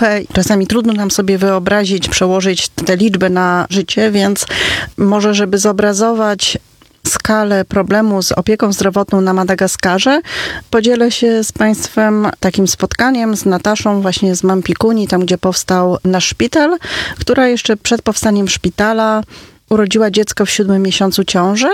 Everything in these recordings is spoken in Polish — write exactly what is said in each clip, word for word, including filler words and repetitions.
trochę czasami trudno nam sobie wyobrazić, przełożyć te liczby na życie, więc może, żeby zobrazować skalę problemu z opieką zdrowotną na Madagaskarze, podzielę się z Państwem takim spotkaniem z Nataszą właśnie z Mampikuni, tam gdzie powstał nasz szpital, która jeszcze przed powstaniem szpitala urodziła dziecko w siódmym miesiącu ciąży.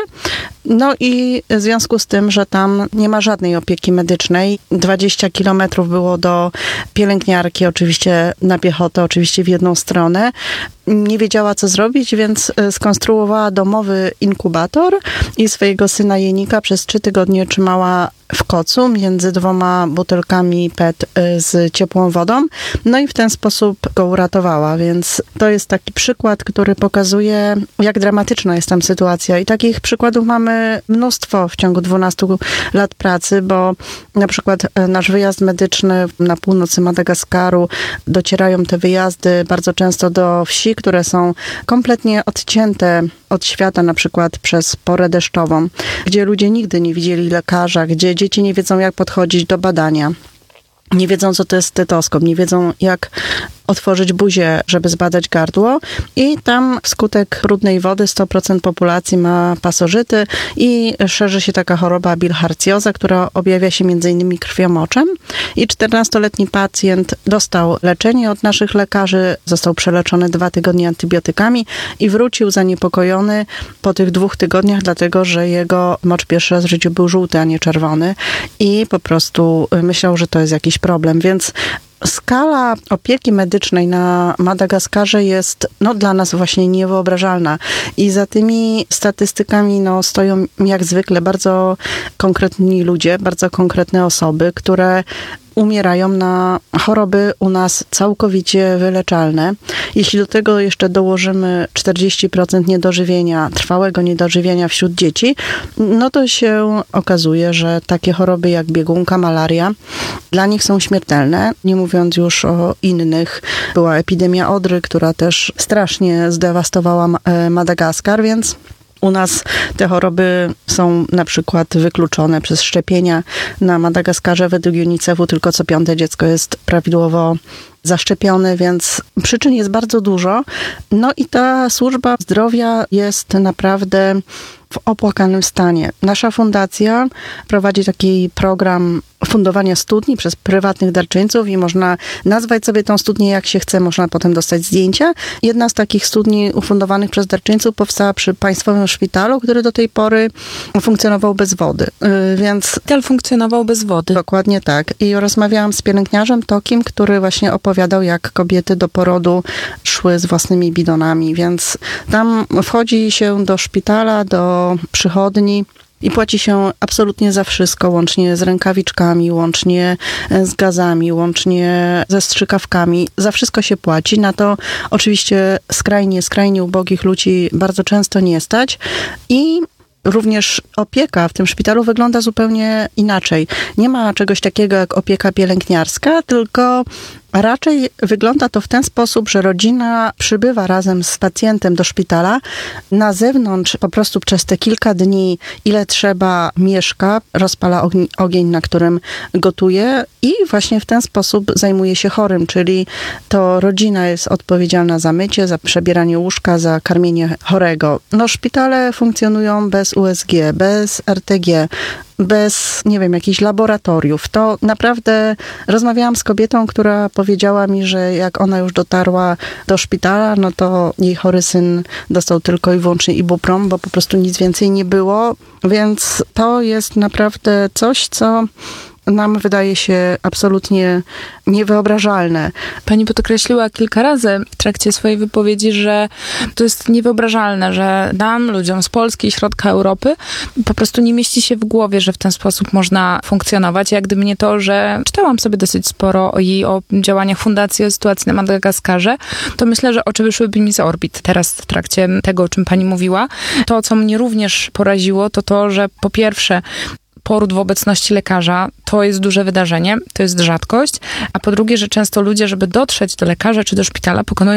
No i w związku z tym, że tam nie ma żadnej opieki medycznej, dwadzieścia kilometrów było do pielęgniarki, oczywiście na piechotę, oczywiście w jedną stronę. Nie wiedziała, co zrobić, więc skonstruowała domowy inkubator i swojego syna Jenika przez trzy tygodnie trzymała w kocu między dwoma butelkami P E T z ciepłą wodą. No i w ten sposób go uratowała, więc to jest taki przykład, który pokazuje, jak dramatyczna jest tam sytuacja. I takich przykładów mamy mnóstwo w ciągu dwunastu lat pracy, bo na przykład nasz wyjazd medyczny na północy Madagaskaru, docierają te wyjazdy bardzo często do wsi, które są kompletnie odcięte od świata, na przykład przez porę deszczową, gdzie ludzie nigdy nie widzieli lekarza, gdzie dzieci nie wiedzą, jak podchodzić do badania. Nie wiedzą, co to jest stetoskop, nie wiedzą, jak otworzyć buzię, żeby zbadać gardło i tam wskutek brudnej wody sto procent populacji ma pasożyty i szerzy się taka choroba bilharcjoza, która objawia się między innymi krwiomoczem i czternastoletni pacjent dostał leczenie od naszych lekarzy, został przeleczony dwa tygodnie antybiotykami i wrócił zaniepokojony po tych dwóch tygodniach, dlatego, że jego mocz pierwszy raz w życiu był żółty, a nie czerwony i po prostu myślał, że to jest jakiś problem, więc skala opieki medycznej na Madagaskarze jest no, dla nas właśnie niewyobrażalna i za tymi statystykami no, stoją jak zwykle bardzo konkretni ludzie, bardzo konkretne osoby, które umierają na choroby u nas całkowicie wyleczalne. Jeśli do tego jeszcze dołożymy czterdzieści procent niedożywienia, trwałego niedożywienia wśród dzieci, no to się okazuje, że takie choroby jak biegunka, malaria dla nich są śmiertelne, nie mówiąc już o innych. Była epidemia odry, która też strasznie zdewastowała Madagaskar, więc u nas te choroby są na przykład wykluczone przez szczepienia. Na Madagaskarze według UNICEF-u tylko co piąte dziecko jest prawidłowo zaszczepione, więc przyczyn jest bardzo dużo. No i ta służba zdrowia jest naprawdę w opłakanym stanie. Nasza fundacja prowadzi taki program fundowania studni przez prywatnych darczyńców i można nazwać sobie tą studnię jak się chce, można potem dostać zdjęcia. Jedna z takich studni ufundowanych przez darczyńców powstała przy Państwowym Szpitalu, który do tej pory funkcjonował bez wody. Więc Szpital funkcjonował bez wody. Dokładnie tak. I rozmawiałam z pielęgniarzem Tokim, który właśnie opowiadał, jak kobiety do porodu szły z własnymi bidonami, więc tam wchodzi się do szpitala, do przychodni i płaci się absolutnie za wszystko, łącznie z rękawiczkami, łącznie z gazami, łącznie ze strzykawkami. Za wszystko się płaci. Na to oczywiście skrajnie, skrajnie ubogich ludzi bardzo często nie stać. I również opieka w tym szpitalu wygląda zupełnie inaczej. Nie ma czegoś takiego jak opieka pielęgniarska, tylko raczej wygląda to w ten sposób, że rodzina przybywa razem z pacjentem do szpitala. Na zewnątrz po prostu przez te kilka dni, ile trzeba, mieszka, rozpala ogień, ogień, na którym gotuje i właśnie w ten sposób zajmuje się chorym, czyli to rodzina jest odpowiedzialna za mycie, za przebieranie łóżka, za karmienie chorego. No szpitale funkcjonują bez U S G, bez R T G, bez, nie wiem, jakichś laboratoriów. To naprawdę rozmawiałam z kobietą, która powiedziała mi, że jak ona już dotarła do szpitala, no to jej chory syn dostał tylko i wyłącznie ibuprom, bo po prostu nic więcej nie było. Więc to jest naprawdę coś, co nam wydaje się absolutnie niewyobrażalne. Pani podkreśliła kilka razy w trakcie swojej wypowiedzi, że to jest niewyobrażalne, że nam, ludziom z Polski i środka Europy, po prostu nie mieści się w głowie, że w ten sposób można funkcjonować. Jak gdyby nie to, że czytałam sobie dosyć sporo o, i o działaniach fundacji, o sytuacji na Madagaskarze, to myślę, że oczy wyszłyby mi z orbit teraz w trakcie tego, o czym pani mówiła. To, co mnie również poraziło, to to, że po pierwsze poród w obecności lekarza to jest duże wydarzenie, to jest rzadkość, a po drugie, że często ludzie, żeby dotrzeć do lekarza czy do szpitala, pokonują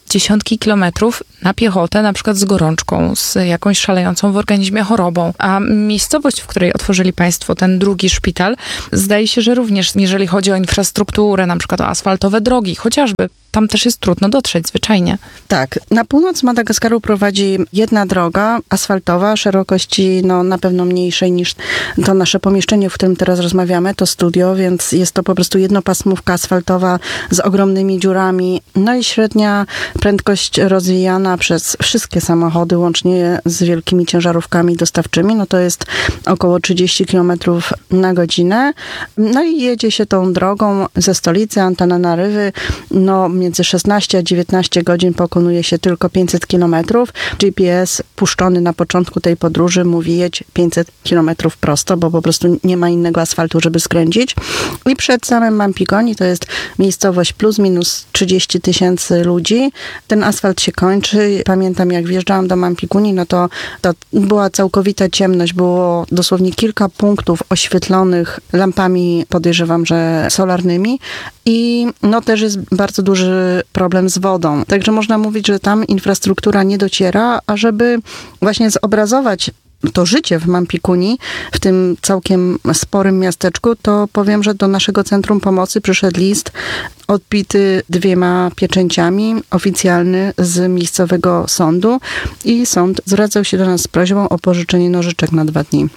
dziesiątki kilometrów na piechotę, na przykład z gorączką, z jakąś szalejącą w organizmie chorobą. A miejscowość, w której otworzyli państwo ten drugi szpital, zdaje się, że również, jeżeli chodzi o infrastrukturę, na przykład o asfaltowe drogi, chociażby, tam też jest trudno dotrzeć zwyczajnie. Tak. Na północ Madagaskaru prowadzi jedna droga asfaltowa, szerokości no, na pewno mniejszej niż to nasze pomieszczenie, w którym teraz rozmawiamy, to studio, więc jest to po prostu jednopasmówka asfaltowa z ogromnymi dziurami. No i średnia prędkość rozwijana przez wszystkie samochody, łącznie z wielkimi ciężarówkami dostawczymi, no to jest około trzydzieści kilometrów na godzinę. No i jedzie się tą drogą ze stolicy Antananarywy, no między szesnaście a dziewiętnaście godzin pokonuje się tylko pięćset kilometrów. G P S puszczony na początku tej podróży mówi jedź pięćset kilometrów prosto, bo po prostu nie ma innego asfaltu, żeby skręcić. I przed samym Mampikoni, to jest miejscowość plus minus trzydzieści tysięcy ludzi. Ten asfalt się kończy. Pamiętam, jak wjeżdżałam do Mampikuni, no to, to była całkowita ciemność. Było dosłownie kilka punktów oświetlonych lampami, podejrzewam, że solarnymi. I no też jest bardzo duży problem z wodą. Także można mówić, że tam infrastruktura nie dociera, a żeby właśnie zobrazować to życie w Mampikuni, w tym całkiem sporym miasteczku, to powiem, że do naszego Centrum Pomocy przyszedł list odbity dwiema pieczęciami, oficjalny z miejscowego sądu i sąd zwracał się do nas z prośbą o pożyczenie nożyczek na dwa dni.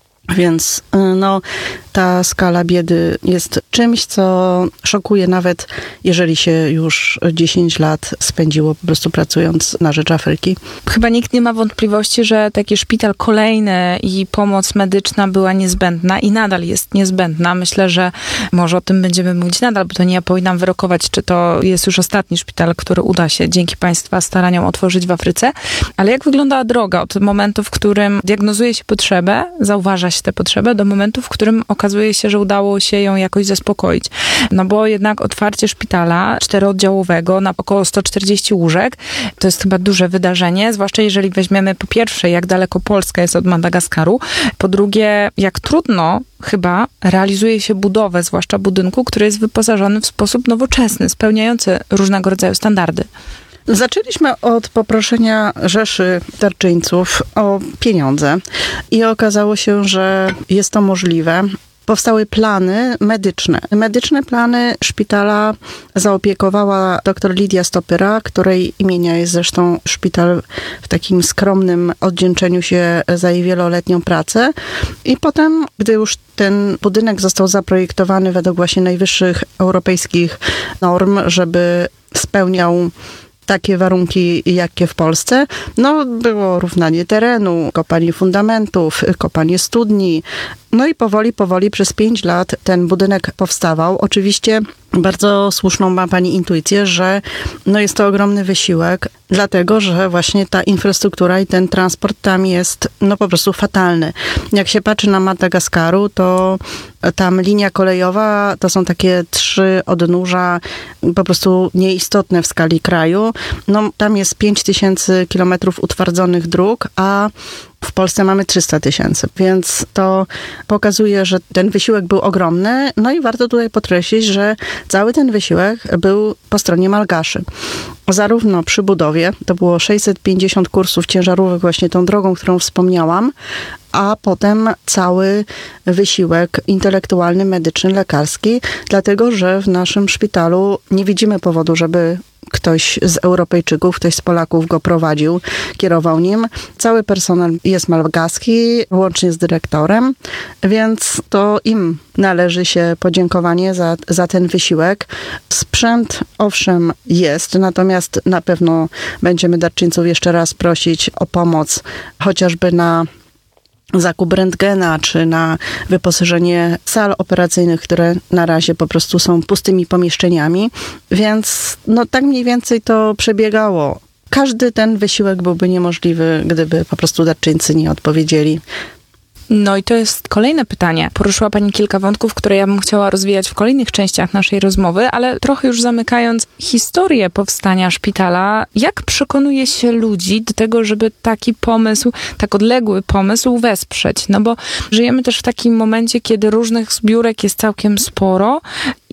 Więc no, ta skala biedy jest czymś, co szokuje nawet, jeżeli się już dziesięć lat spędziło po prostu pracując na rzecz Afryki. Chyba nikt nie ma wątpliwości, że taki szpital kolejny i pomoc medyczna była niezbędna i nadal jest niezbędna. Myślę, że może o tym będziemy mówić nadal, bo to nie ja powinnam wyrokować, czy to jest już ostatni szpital, który uda się dzięki państwa staraniom otworzyć w Afryce. Ale jak wyglądała droga od momentu, w którym diagnozuje się potrzebę, zauważa się tę potrzebę, do momentu, w którym okazuje się, że udało się ją jakoś zaspokoić. No bo jednak otwarcie szpitala czterooddziałowego na około sto czterdzieści łóżek to jest chyba duże wydarzenie, zwłaszcza jeżeli weźmiemy po pierwsze, jak daleko Polska jest od Madagaskaru, po drugie, jak trudno chyba realizuje się budowę, zwłaszcza budynku, który jest wyposażony w sposób nowoczesny, spełniający różnego rodzaju standardy. Zaczęliśmy od poproszenia rzeszy darczyńców o pieniądze i okazało się, że jest to możliwe. Powstały plany medyczne. Medyczne plany szpitala zaopiekowała dr Lidia Stopyra, której imienia jest zresztą szpital w takim skromnym oddzięczeniu się za jej wieloletnią pracę. I potem, gdy już ten budynek został zaprojektowany według właśnie najwyższych europejskich norm, żeby spełniał takie warunki, jakie w Polsce. No, było równanie terenu, kopanie fundamentów, kopanie studni. No i powoli, powoli przez pięć lat ten budynek powstawał. Oczywiście bardzo słuszną ma pani intuicję, że no jest to ogromny wysiłek, dlatego, że właśnie ta infrastruktura i ten transport tam jest no po prostu fatalny. Jak się patrzy na Madagaskaru, to tam linia kolejowa to są takie trzy odnóża po prostu nieistotne w skali kraju. No tam jest pięć tysięcy kilometrów utwardzonych dróg, a w Polsce mamy trzysta tysięcy, więc to pokazuje, że ten wysiłek był ogromny. No i warto tutaj podkreślić, że cały ten wysiłek był po stronie Malgaszy. Zarówno przy budowie, to było sześćset pięćdziesiąt kursów ciężarówek właśnie tą drogą, którą wspomniałam, a potem cały wysiłek intelektualny, medyczny, lekarski, dlatego, że w naszym szpitalu nie widzimy powodu, żeby ktoś z Europejczyków, ktoś z Polaków go prowadził, kierował nim. Cały personel jest malgaski, łącznie z dyrektorem, więc to im należy się podziękowanie za, za ten wysiłek. Sprzęt, owszem, jest, natomiast na pewno będziemy darczyńców jeszcze raz prosić o pomoc, chociażby na zakup rentgena, czy na wyposażenie sal operacyjnych, które na razie po prostu są pustymi pomieszczeniami. Więc no tak mniej więcej to przebiegało. Każdy ten wysiłek byłby niemożliwy, gdyby po prostu darczyńcy nie odpowiedzieli. No i to jest kolejne pytanie. Poruszyła pani kilka wątków, które ja bym chciała rozwijać w kolejnych częściach naszej rozmowy, ale trochę już zamykając historię powstania szpitala, jak przekonuje się ludzi do tego, żeby taki pomysł, tak odległy pomysł wesprzeć? No bo żyjemy też w takim momencie, kiedy różnych zbiórek jest całkiem sporo